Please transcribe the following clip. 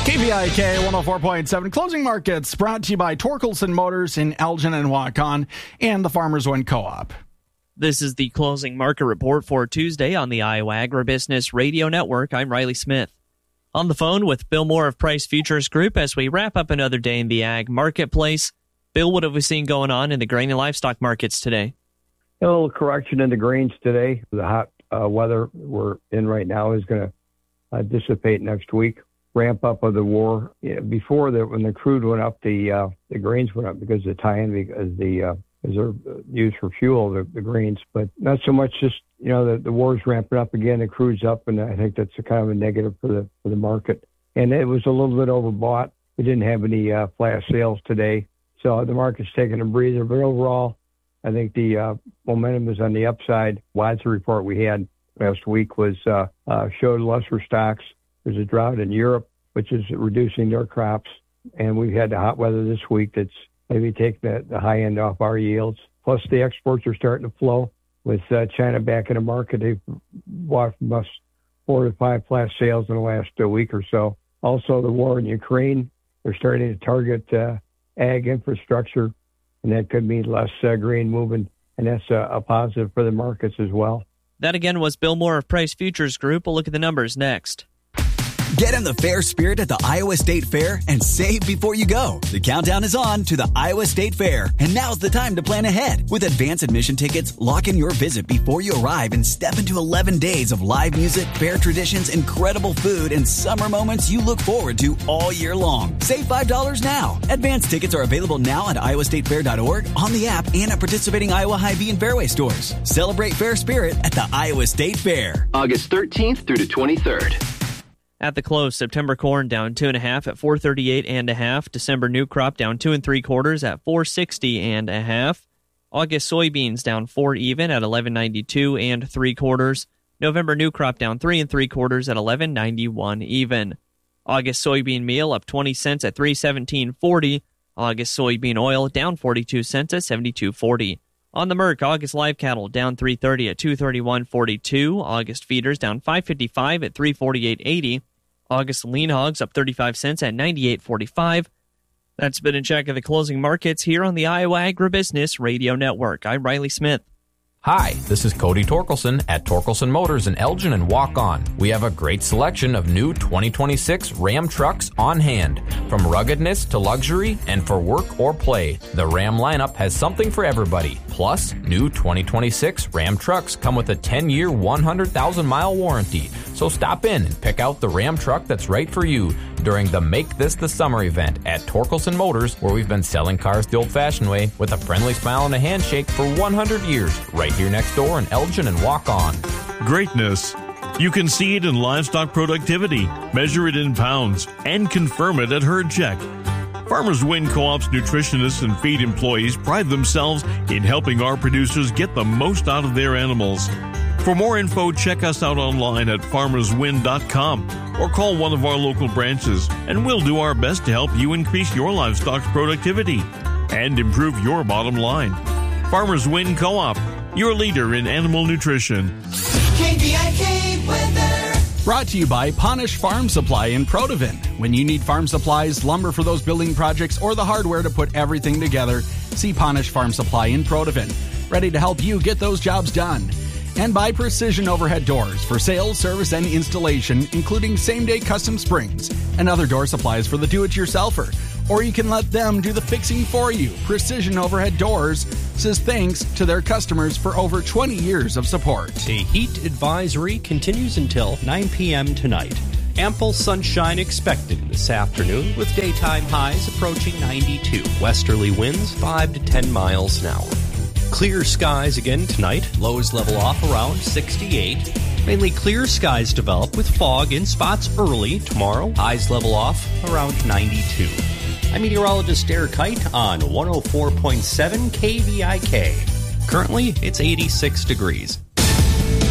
KVIK 104.7 Closing Markets brought to you by Torkelson Motors in Elgin and Waukon and the Farmers Win Co-op. This is the Closing Market Report for Tuesday on the Iowa Agribusiness Radio Network. I'm Riley Smith. On the phone with Bill Moore of Price Futures Group as we wrap up another day in the ag marketplace. Bill, what have we seen going on in the grain and livestock markets today? A little correction in the grains today. The hot weather we're in right now is going to dissipate next week. Ramp up of the war. Before that, when the crude went up, the grains went up because of the tie-in, because they're used for fuel, the grains, but not so much just, the war's ramping up again, the crude's up, and I think that's a kind of a negative for the market. And it was a little bit overbought. We didn't have any flash sales today, so the market's taking a breather, but overall, I think the momentum is on the upside. WASDE report we had last week showed lesser stocks. There's a drought in Europe, which is reducing their crops. And we've had the hot weather this week that's maybe taking the high end off our yields. Plus, the exports are starting to flow with China back in the market. They've bought from us 4 to 5 flash sales in the last week or so. Also, the war in Ukraine, they're starting to target ag infrastructure, and that could mean less grain moving, and that's a positive for the markets as well. That again was Bill Moore of Price Futures Group. We'll look at the numbers next. Get in the fair spirit at the Iowa State Fair and save before you go. The countdown is on to the Iowa State Fair, and now's the time to plan ahead. With advance admission tickets, lock in your visit before you arrive and step into 11 days of live music, fair traditions, incredible food, and summer moments you look forward to all year long. Save $5 now. Advance tickets are available now at iowastatefair.org, on the app, and at participating Iowa Hy-Vee and Fairway stores. Celebrate fair spirit at the Iowa State Fair. August 13th through the 23rd. At the close, September corn down 2.5 at 438.5. December new crop down 2 3/4 at 460.5. August soybeans down 4 even at 1192 3/4. November new crop down 3 3/4 at 1191 even. August soybean meal up 20 cents at 317.40. August soybean oil down 42 cents at 72.40. On the Merc, August live cattle down 330 at 231.42. August feeders down 555 at 348.80. August lean hogs up 35 cents at 98.45. That's been a check of the closing markets here on the Iowa Agribusiness Radio Network. I'm Riley Smith. Hi, this is Cody Torkelson at Torkelson Motors in Elgin and Waukon. We have a great selection of new 2026 Ram trucks on hand. From ruggedness to luxury and for work or play, the Ram lineup has something for everybody. Plus, new 2026 Ram trucks come with a 10-year, 100,000-mile warranty. So stop in and pick out the Ram truck that's right for you during the Make This the Summer event at Torkelson Motors, where we've been selling cars the old-fashioned way with a friendly smile and a handshake for 100 years, right here next door in Elgin and Waukon. Greatness. You can see it in livestock productivity, measure it in pounds, and confirm it at Herd Check. Farmers Win Co-op's nutritionists and feed employees pride themselves in helping our producers get the most out of their animals. For more info, check us out online at farmerswin.com or call one of our local branches, and we'll do our best to help you increase your livestock's productivity and improve your bottom line. Farmers Win Co-op, your leader in animal nutrition. KVIK weather. Brought to you by Ponish Farm Supply in Protivin. When you need farm supplies, lumber for those building projects, or the hardware to put everything together, see Ponish Farm Supply in Protivin. Ready to help you get those jobs done. And by Precision Overhead Doors for sales, service, and installation, including same-day custom springs and other door supplies for the do-it-yourselfer. Or you can let them do the fixing for you. Precision Overhead Doors says thanks to their customers for over 20 years of support. A heat advisory continues until 9 p.m. tonight. Ample sunshine expected this afternoon with daytime highs approaching 92. Westerly winds 5 to 10 miles an hour. Clear skies again tonight. Lows level off around 68. Mainly clear skies develop with fog in spots early tomorrow. Highs level off around 92. I'm meteorologist Derek Kite on 104.7 KVIK. Currently, it's 86 degrees.